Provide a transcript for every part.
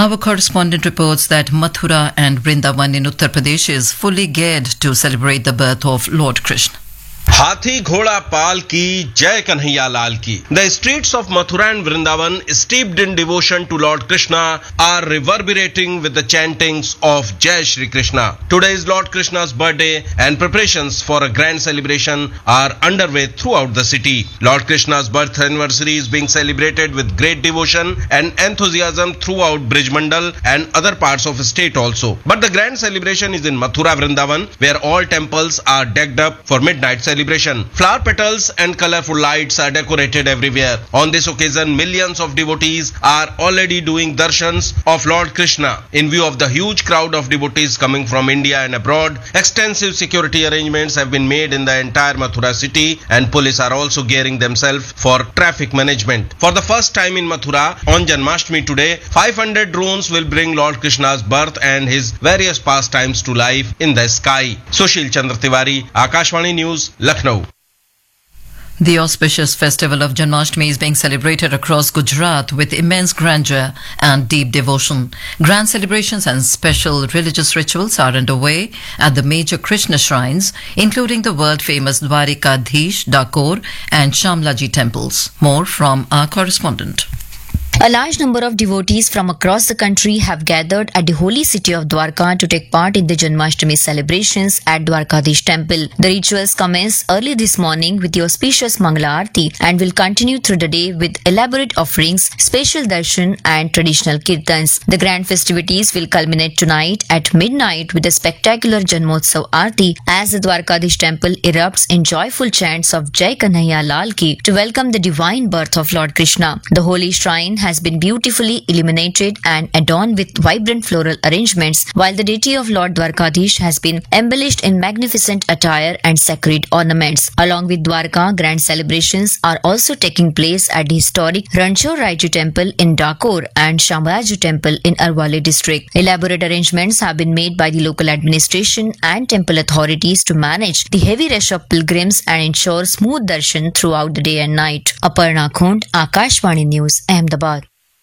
Our correspondent reports that Mathura and Vrindavan in Uttar Pradesh is fully geared to celebrate the birth of Lord Krishna. हाथी घोड़ा पाल की जय कन्हैया लाल की. The streets of Mathura and Vrindavan, steeped in devotion to Lord Krishna, are reverberating with the chantings of Jai Shri Krishna. Today is Lord Krishna's birthday and preparations for a grand celebration are underway throughout the city. Lord Krishna's birth anniversary is being celebrated with great devotion and enthusiasm throughout Brij Mandal and other parts of the state also. But the grand celebration is in Mathura, Vrindavan, where all temples are decked up for midnight celebration. Flower petals and colorful lights are decorated everywhere. On this occasion, millions of devotees are already doing darshans of Lord Krishna. In view of the huge crowd of devotees coming from India and abroad, extensive security arrangements have been made in the entire Mathura city, and police are also gearing themselves for traffic management. For the first time in Mathura, on Janmashtami today, 500 drones will bring Lord Krishna's birth and his various pastimes to life in the sky. Sushil Chandra Tiwari, Akashvani News, Lucknow. The auspicious festival of Janmashtami is being celebrated across Gujarat with immense grandeur and deep devotion. Grand celebrations and special religious rituals are underway at the major Krishna shrines, including the world-famous Dwarikadhish, Dakor and Shamlaji temples. More from our correspondent. A large number of devotees from across the country have gathered at the holy city of Dwarka to take part in the Janmashtami celebrations at Dwarkadish temple. The rituals commenced early this morning with the auspicious Mangala Aarti and will continue through the day with elaborate offerings, special darshan and traditional kirtans. The grand festivities will culminate tonight at midnight with a spectacular Janmotsav Aarti as the Dwarkadish temple erupts in joyful chants of Jai Kanhaiya Lal Ki to welcome the divine birth of Lord Krishna. The holy shrine has been beautifully illuminated and adorned with vibrant floral arrangements, while the deity of Lord Dwarkadish has been embellished in magnificent attire and sacred ornaments. Along with Dwarka, grand celebrations are also taking place at the historic Ranchor Raiju temple in Dakor and Shamraju temple in Arwale district. Elaborate arrangements have been made by the local administration and temple authorities to manage the heavy rush of pilgrims and ensure smooth darshan throughout the day and night. Aparna Khund, Akashvani News, Ahmedabad.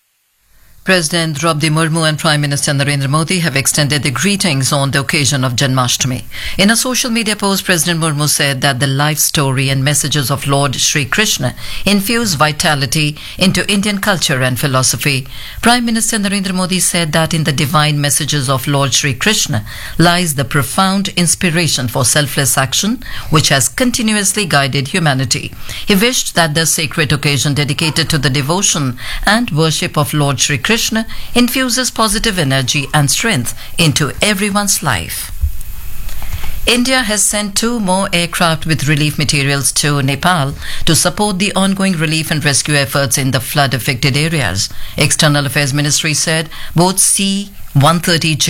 President Draupadi Murmu and Prime Minister Narendra Modi have extended their greetings on the occasion of Janmashtami. In a social media post, President Murmu said that the life story and messages of Lord Shri Krishna infuse vitality into Indian culture and philosophy. Prime Minister Narendra Modi said that in the divine messages of Lord Shri Krishna lies the profound inspiration for selfless action which has continuously guided humanity. He wished that the sacred occasion dedicated to the devotion and worship of Lord Shri Krishna infuses positive energy and strength into everyone's life. India has sent 2 more aircraft with relief materials to Nepal to support the ongoing relief and rescue efforts in the flood-affected areas. External Affairs Ministry said both C-130J